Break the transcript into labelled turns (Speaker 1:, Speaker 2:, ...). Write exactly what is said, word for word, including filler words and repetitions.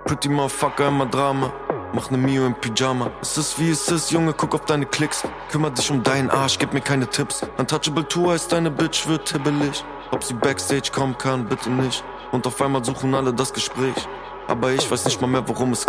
Speaker 1: Pretty Motherfucker, immer Drama. Mach ne Mio im Pyjama. Es ist wie es ist, Junge, guck auf deine Klicks. Kümmer dich um deinen Arsch, gib mir keine Tipps. Untouchable Tour heißt deine Bitch wird hibbelig. Ob sie Backstage kommen kann, bitte nicht. Und auf einmal suchen alle das Gespräch. Aber ich weiß nicht mal mehr, worum es